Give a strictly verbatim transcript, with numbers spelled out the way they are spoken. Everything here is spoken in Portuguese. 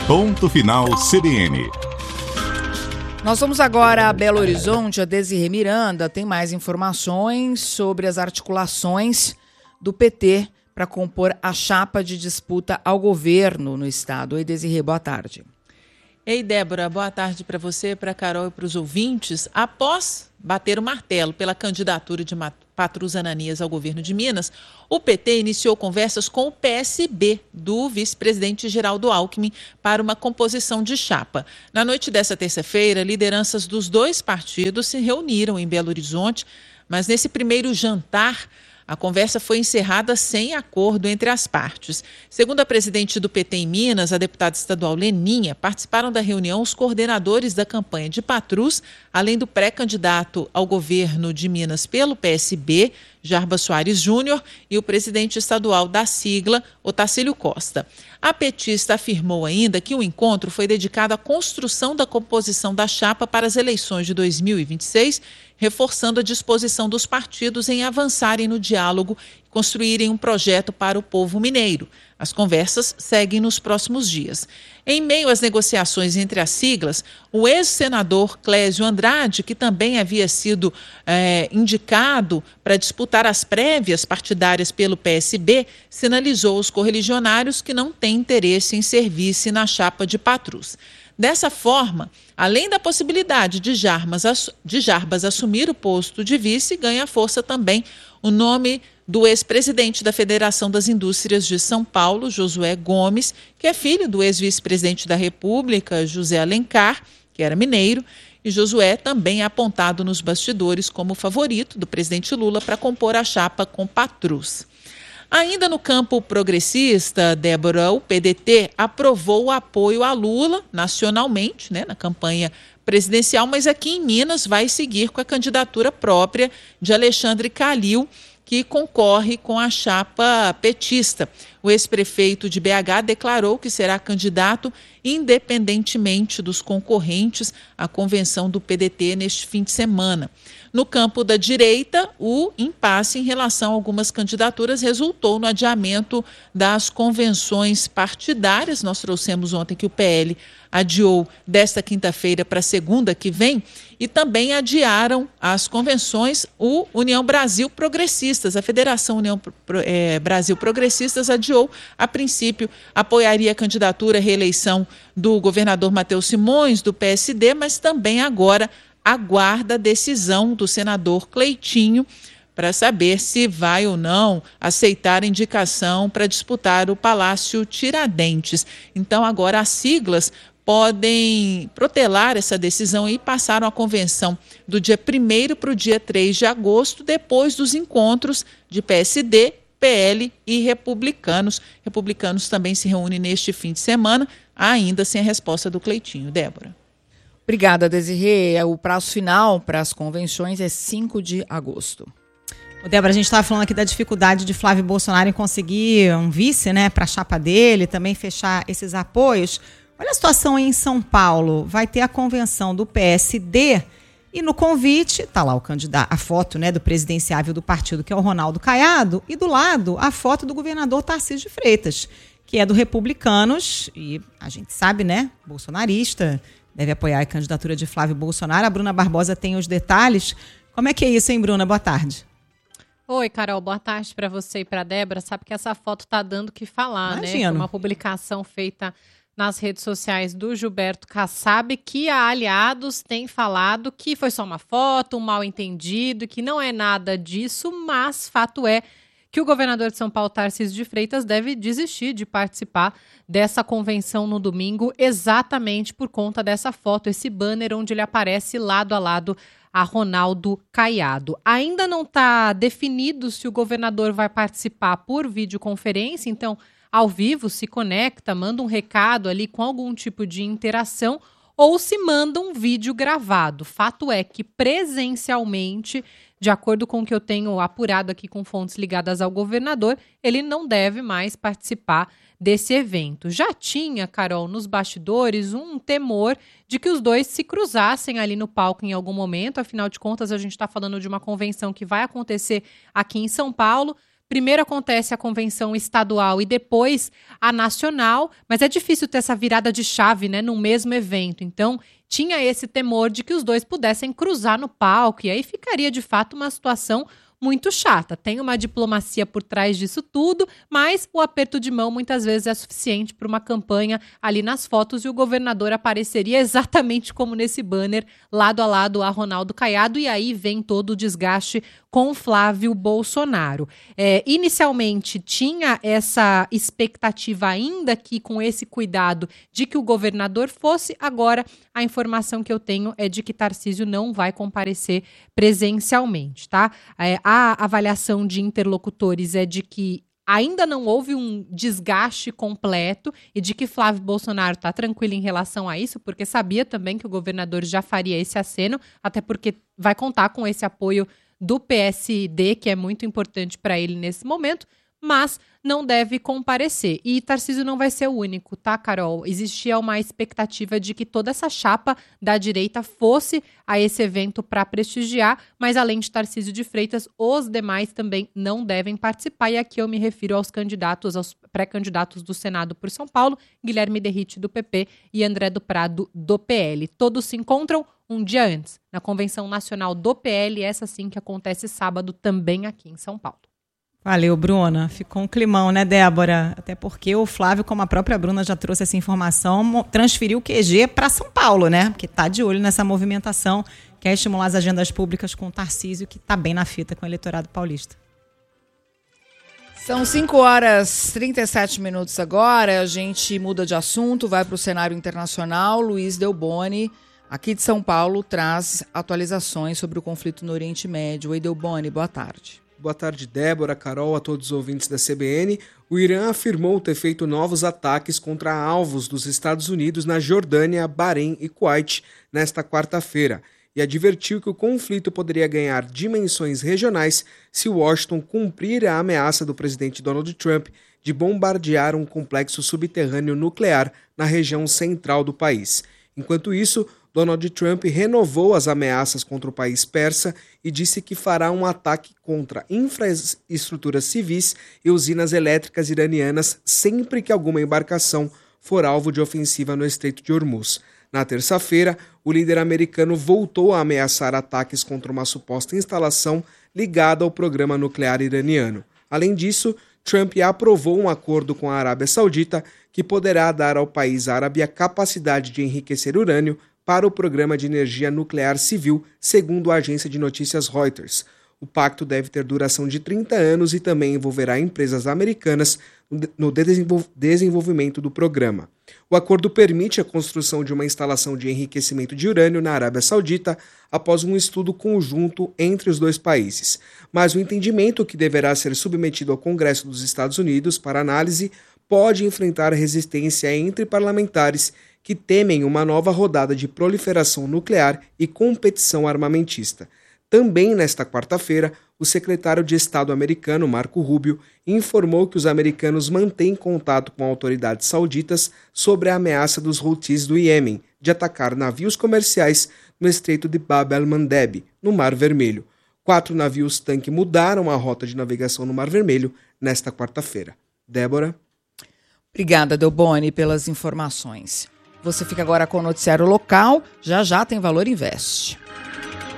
Ponto Final C B N. Nós vamos agora a Belo Horizonte. A Desirê Miranda tem mais informações sobre as articulações do P T para compor a chapa de disputa ao governo no estado. Oi, Desirê, boa tarde. Ei, Débora, boa tarde para você, para a Carol e para os ouvintes. Após bater o martelo pela candidatura de Patrus Ananias ao governo de Minas, o P T iniciou conversas com o P S B do vice-presidente Geraldo Alckmin para uma composição de chapa. Na noite dessa terça-feira, lideranças dos dois partidos se reuniram em Belo Horizonte, mas nesse primeiro jantar, a conversa foi encerrada sem acordo entre as partes. Segundo a presidente do P T em Minas, a deputada estadual Leninha, participaram da reunião os coordenadores da campanha de Patrus, além do pré-candidato ao governo de Minas pelo P S B, Jarbas Soares Júnior, e o presidente estadual da sigla, Otacílio Costa. A petista afirmou ainda que o encontro foi dedicado à construção da composição da chapa para as eleições de dois mil e vinte e seis, reforçando a disposição dos partidos em avançarem no diálogo e construírem um projeto para o povo mineiro. As conversas seguem nos próximos dias. Em meio às negociações entre as siglas, o ex-senador Clésio Andrade, que também havia sido é, indicado para disputar as prévias partidárias pelo P S B, sinalizou aos correligionários que não tem interesse em ser-vice na chapa de Patrus. Dessa forma, além da possibilidade de Jarbas, de Jarbas assumir o posto de vice, ganha força também o nome do ex-presidente da Federação das Indústrias de São Paulo, Josué Gomes, que é filho do ex-vice-presidente da República, José Alencar, que era mineiro, e Josué também é apontado nos bastidores como favorito do presidente Lula para compor a chapa com Patrus. Ainda no campo progressista, Débora, o P D T aprovou o apoio a Lula nacionalmente, né, na campanha presidencial, mas aqui em Minas vai seguir com a candidatura própria de Alexandre Calil, que concorre com a chapa petista. O ex-prefeito de B H declarou que será candidato independentemente dos concorrentes à convenção do P D T neste fim de semana. No campo da direita, o impasse em relação a algumas candidaturas resultou no adiamento das convenções partidárias. Nós trouxemos ontem que o P L adiou desta quinta-feira para segunda que vem e também adiaram as convenções o União Brasil Progressistas. A Federação União é, Brasil Progressistas adiou, a princípio, apoiaria a candidatura à reeleição do governador Matheus Simões, do P S D, mas também agora aguarda a decisão do senador Cleitinho para saber se vai ou não aceitar a indicação para disputar o Palácio Tiradentes. Então, agora as siglas podem protelar essa decisão e passaram a convenção do dia primeiro para o dia três de agosto, depois dos encontros de P S D, P L e republicanos. Republicanos também se reúnem neste fim de semana, ainda sem a resposta do Cleitinho. Débora. Obrigada, Desirê. O prazo final para as convenções é cinco de agosto. Ô, Débora, a gente estava falando aqui da dificuldade de Flávio Bolsonaro em conseguir um vice, né, para a chapa dele, também fechar esses apoios. Olha a situação aí em São Paulo. Vai ter a convenção do P S D e no convite está lá o candidato, a foto, né, do presidenciável do partido, que é o Ronaldo Caiado, e do lado a foto do governador Tarcísio de Freitas, que é do Republicanos e a gente sabe, né, bolsonarista, deve apoiar a candidatura de Flávio Bolsonaro. A Bruna Barbosa tem os detalhes. Como é que é isso, hein, Bruna? Boa tarde. Oi, Carol. Boa tarde para você e para a Débora. Sabe que essa foto tá dando o que falar, Imagino. né? Foi uma publicação feita nas redes sociais do Gilberto Kassab, que a Aliados tem falado que foi só uma foto, um mal-entendido, que não é nada disso, mas fato é que o governador de São Paulo, Tarcísio de Freitas, deve desistir de participar dessa convenção no domingo, exatamente por conta dessa foto, esse banner onde ele aparece lado a lado a Ronaldo Caiado. Ainda não está definido se o governador vai participar por videoconferência, então, ao vivo, se conecta, manda um recado ali com algum tipo de interação, ou se manda um vídeo gravado. Fato é que presencialmente, de acordo com o que eu tenho apurado aqui com fontes ligadas ao governador, ele não deve mais participar desse evento. Já tinha, Carol, nos bastidores, um temor de que os dois se cruzassem ali no palco em algum momento. Afinal de contas, a gente está falando de uma convenção que vai acontecer aqui em São Paulo. primeiro acontece a convenção estadual e depois a nacional, mas é difícil ter essa virada de chave, né, num mesmo evento. Então, tinha esse temor de que os dois pudessem cruzar no palco, e aí ficaria, de fato, uma situação muito chata. Tem uma diplomacia por trás disso tudo, mas o aperto de mão muitas vezes é suficiente para uma campanha ali nas fotos, e o governador apareceria exatamente como nesse banner, lado a lado a Ronaldo Caiado, e aí vem todo o desgaste com Flávio Bolsonaro. É, inicialmente tinha essa expectativa, ainda que com esse cuidado, de que o governador fosse. Agora a informação que eu tenho é de que Tarcísio não vai comparecer presencialmente, tá? É, a avaliação de interlocutores é de que ainda não houve um desgaste completo e de que Flávio Bolsonaro está tranquilo em relação a isso, porque sabia também que o governador já faria esse aceno, até porque vai contar com esse apoio do P S D, que é muito importante para ele nesse momento, mas não deve comparecer. E Tarcísio não vai ser o único, tá, Carol? Existia uma expectativa de que toda essa chapa da direita fosse a esse evento para prestigiar, mas além de Tarcísio de Freitas, os demais também não devem participar. E aqui eu me refiro aos candidatos, aos pré-candidatos do Senado por São Paulo, Guilherme Derrite, do P P, e André do Prado, do P L. Todos se encontram um dia antes, na Convenção Nacional do P L, essa sim que acontece sábado também aqui em São Paulo. Valeu, Bruna. Ficou um climão, né, Débora? Até porque o Flávio, como a própria Bruna já trouxe essa informação, transferiu o Q G para São Paulo, né? Porque está de olho nessa movimentação, quer estimular as agendas públicas com o Tarcísio, que está bem na fita com o eleitorado paulista. São cinco horas e trinta e sete minutos agora, a gente muda de assunto, vai para o cenário internacional. Luiz Delboni, aqui de São Paulo, traz atualizações sobre o conflito no Oriente Médio. Oi, Delboni, boa tarde. Boa tarde, Débora, Carol, a todos os ouvintes da C B N. O Irã afirmou ter feito novos ataques contra alvos dos Estados Unidos na Jordânia, Bahrein e Kuwait nesta quarta-feira e advertiu que o conflito poderia ganhar dimensões regionais se Washington cumprir a ameaça do presidente Donald Trump de bombardear um complexo subterrâneo nuclear na região central do país. Enquanto isso, Donald Trump renovou as ameaças contra o país persa e disse que fará um ataque contra infraestruturas civis e usinas elétricas iranianas sempre que alguma embarcação for alvo de ofensiva no Estreito de Hormuz. Na terça-feira, o líder americano voltou a ameaçar ataques contra uma suposta instalação ligada ao programa nuclear iraniano. Além disso, Trump aprovou um acordo com a Arábia Saudita que poderá dar ao país árabe a capacidade de enriquecer urânio para o programa de energia nuclear civil, segundo a agência de notícias Reuters. O pacto deve ter duração de trinta anos e também envolverá empresas americanas no desenvolvimento do programa. O acordo permite a construção de uma instalação de enriquecimento de urânio na Arábia Saudita após um estudo conjunto entre os dois países. Mas o entendimento, que deverá ser submetido ao Congresso dos Estados Unidos para análise, pode enfrentar resistência entre parlamentares que temem uma nova rodada de proliferação nuclear e competição armamentista. Também nesta quarta-feira, o secretário de Estado americano, Marco Rubio, informou que os americanos mantêm contato com autoridades sauditas sobre a ameaça dos Houthis do Iêmen de atacar navios comerciais no Estreito de Bab el-Mandeb, no Mar Vermelho. Quatro navios-tanque mudaram a rota de navegação no Mar Vermelho nesta quarta-feira. Débora? Obrigada, Delboni, pelas informações. Você fica agora com o noticiário local. Já já tem Valor Invest.